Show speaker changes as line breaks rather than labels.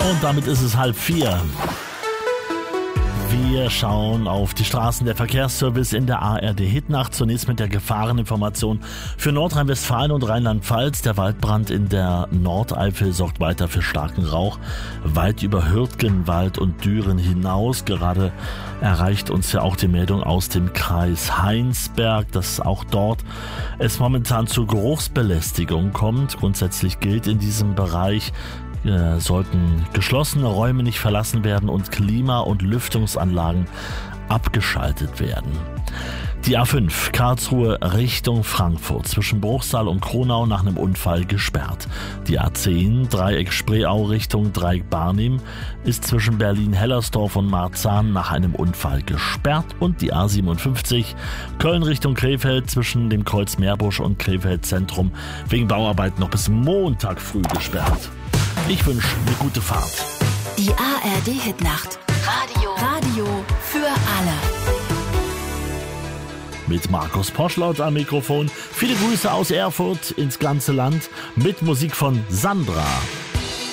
Und damit ist es 3:30. Wir schauen auf die Straßen. Der Verkehrsservice in der ARD-Hitnacht. Zunächst mit der Gefahreninformation für Nordrhein-Westfalen und Rheinland-Pfalz. Der Waldbrand in der Nordeifel sorgt weiter für starken Rauch. Weit über Hürtgenwald und Düren hinaus. Gerade erreicht uns ja auch die Meldung aus dem Kreis Heinsberg, dass auch dort es momentan zu Geruchsbelästigung kommt. Grundsätzlich gilt in diesem Bereich, sollten geschlossene Räume nicht verlassen werden und Klima- und Lüftungsanlagen abgeschaltet werden. Die A5 Karlsruhe Richtung Frankfurt zwischen Bruchsal und Kronau nach einem Unfall gesperrt. Die A10 Dreieck Spreeau Richtung Dreieck Barnim ist zwischen Berlin-Hellersdorf und Marzahn nach einem Unfall gesperrt und die A57 Köln Richtung Krefeld zwischen dem Kreuz Meerbusch und Krefeld Zentrum wegen Bauarbeiten noch bis Montag früh gesperrt. Ich wünsche eine gute Fahrt.
Die ARD-Hitnacht. Radio für alle.
Mit Markus Poschlaut am Mikrofon. Viele Grüße aus Erfurt ins ganze Land mit Musik von Sandra.